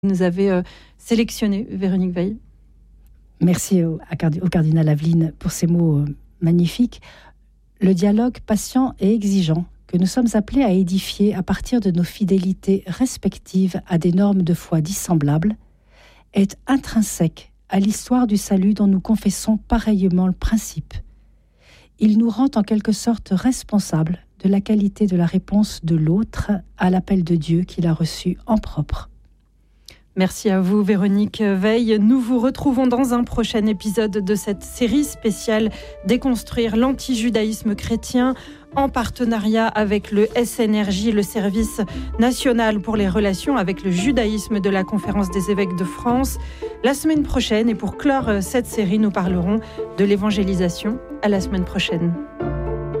nous avez sélectionné, Véronique Veil. Merci au cardinal Aveline pour ces mots magnifiques. Le dialogue patient et exigeant que nous sommes appelés à édifier à partir de nos fidélités respectives à des normes de foi dissemblables est intrinsèque à l'histoire du salut dont nous confessons pareillement le principe. Il nous rend en quelque sorte responsables de la qualité de la réponse de l'autre à l'appel de Dieu qu'il a reçu en propre. Merci à vous, Véronique Veil. Nous vous retrouvons dans un prochain épisode de cette série spéciale Déconstruire l'antijudaïsme chrétien, en partenariat avec le SNRJ, le Service national pour les relations avec le judaïsme de la Conférence des évêques de France. La semaine prochaine, et pour clore cette série, nous parlerons de l'évangélisation. À la semaine prochaine.